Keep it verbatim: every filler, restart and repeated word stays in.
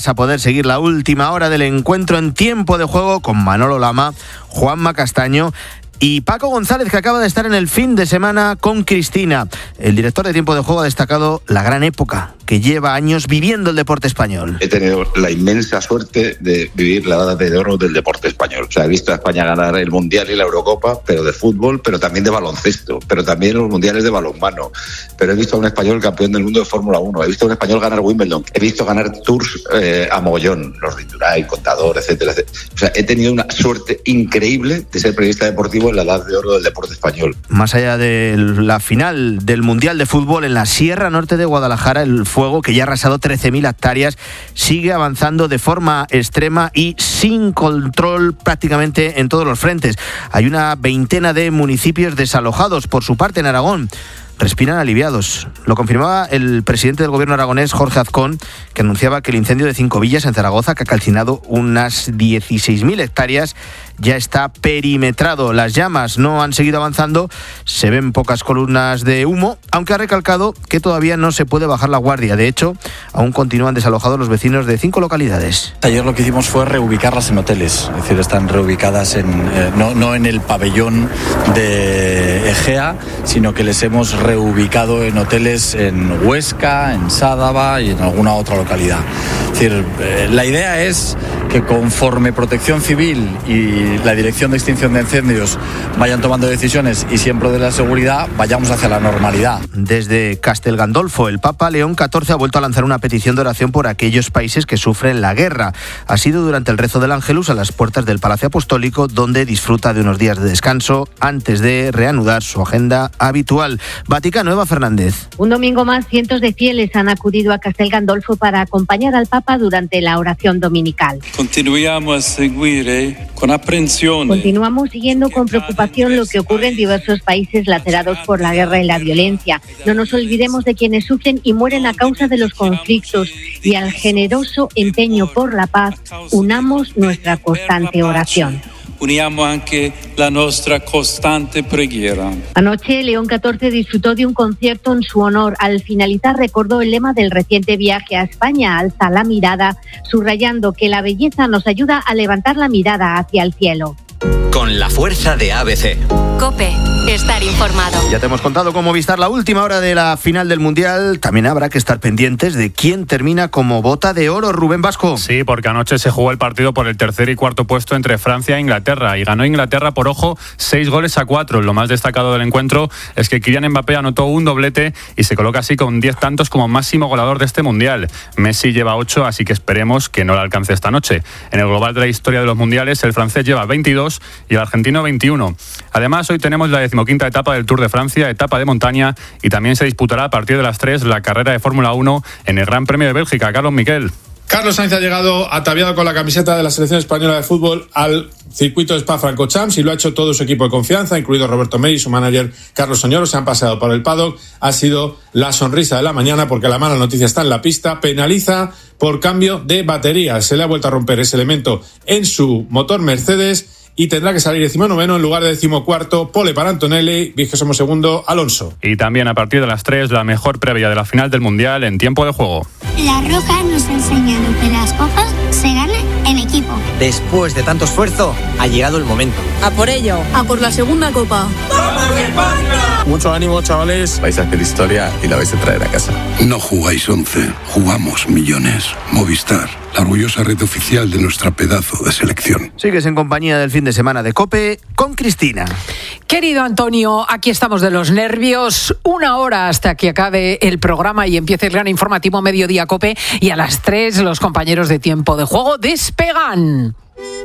vas a poder seguir la última hora del encuentro en Tiempo de Juego con Manolo Lama, Juanma Castaño y Paco González, que acaba de estar en el fin de semana con Cristina. El director de Tiempo de Juego ha destacado la gran época que lleva años viviendo el deporte español. He tenido la inmensa suerte de vivir la edad de oro del deporte español. O sea, he visto a España ganar el Mundial y la Eurocopa, pero de fútbol, pero también de baloncesto, pero también los mundiales de balonmano. Pero he visto a un español campeón del mundo de Fórmula uno, he visto a un español ganar Wimbledon, he visto ganar Tours eh, a mogollón, los de Indurain, Contador, etcétera, etcétera. O sea, he tenido una suerte increíble de ser periodista deportivo en la edad de oro del deporte español. Más allá de la final del Mundial de Fútbol en la Sierra Norte de Guadalajara, el fuego, que ya ha arrasado trece mil hectáreas, sigue avanzando de forma extrema y sin control prácticamente en todos los frentes. Hay una veintena de municipios desalojados. Por su parte, en Aragón respiran aliviados. Lo confirmaba el presidente del gobierno aragonés, Jorge Azcón, que anunciaba que el incendio de Cinco Villas en Zaragoza, que ha calcinado unas dieciséis mil hectáreas, ya está perimetrado. Las llamas no han seguido avanzando, se ven pocas columnas de humo, aunque ha recalcado que todavía no se puede bajar la guardia. De hecho, aún continúan desalojados los vecinos de cinco localidades. Ayer lo que hicimos fue reubicarlas en hoteles, es decir, están reubicadas en, eh, no, no en el pabellón de Egea, sino que les hemos reubicado en hoteles en Huesca, en Sádava y en alguna otra localidad. Es decir, eh, la idea es que conforme Protección Civil y la Dirección de Extinción de Incendios vayan tomando decisiones y siempre de la seguridad, vayamos hacia la normalidad. Desde Castel Gandolfo, el Papa León catorce ha vuelto a lanzar una petición de oración por aquellos países que sufren la guerra. Ha sido durante el rezo del Ángelus a las puertas del Palacio Apostólico, donde disfruta de unos días de descanso antes de reanudar su agenda habitual. Vaticano, Eva Fernández. Un domingo más, cientos de fieles han acudido a Castel Gandolfo para acompañar al Papa durante la oración dominical. Continuamos a seguir eh, con aprensión. Continuamos siguiendo con preocupación lo que ocurre en diversos países lacerados por la guerra y la violencia. No nos olvidemos de quienes sufren y mueren a causa de los conflictos, y al generoso empeño por la paz unamos nuestra constante oración. Uniamo anche la nostra costante preghiera. Anoche, León catorce disfrutó de un concierto en su honor. Al finalizar, recordó el lema del reciente viaje a España: alza la mirada, subrayando que la belleza nos ayuda a levantar la mirada hacia el cielo. Con la fuerza de A B C. COPE, estar informado. Ya te hemos contado cómo Movistar la última hora de la final del Mundial. También habrá que estar pendientes de quién termina como bota de oro. Rubén Vasco. Sí, porque anoche se jugó el partido por el tercer y cuarto puesto entre Francia e Inglaterra, y ganó Inglaterra por, ojo, seis goles a cuatro. Lo más destacado del encuentro es que Kylian Mbappé anotó un doblete y se coloca así con diez tantos como máximo goleador de este Mundial. Messi lleva ocho, así que esperemos que no lo alcance esta noche. En el global de la historia de los mundiales, el francés lleva veintidós y el argentino veintiuno. Además, hoy tenemos la decimoquinta etapa del Tour de Francia, etapa de montaña, y también se disputará a partir de las tres la carrera de Fórmula uno en el Gran Premio de Bélgica. Carlos Miquel. Carlos Sainz ha llegado ataviado con la camiseta de la selección española de fútbol al circuito de Spa-Francorchamps y lo ha hecho todo su equipo de confianza, incluido Roberto Meri y su manager Carlos Soñoro. Se han paseado por el paddock. Ha sido la sonrisa de la mañana, porque la mala noticia está en la pista. Penaliza por cambio de batería. Se le ha vuelto a romper ese elemento en su motor Mercedes y tendrá que salir decimonoveno en lugar de decimocuarto. Pole para Antonelli, vigésimo segundo Alonso. Y también a partir de las tres, la mejor previa de la final del Mundial en Tiempo de Juego. La Roca nos ha enseñado que las cosas se ganan en equipo. Después de tanto esfuerzo, ha llegado el momento. A por ello, a por la segunda copa. ¡Vamos España! Mucho ánimo, chavales. Vais a hacer historia y la vais a traer a casa. No jugáis once, jugamos millones. Movistar, la orgullosa red oficial de nuestra pedazo de selección. Sigues en compañía del fin de semana de COPE con Cristina. Querido Antonio, aquí estamos de los nervios. Una hora hasta que acabe el programa y empiece el gran informativo Mediodía COPE, y a las tres los compañeros de Tiempo de Juego despegan.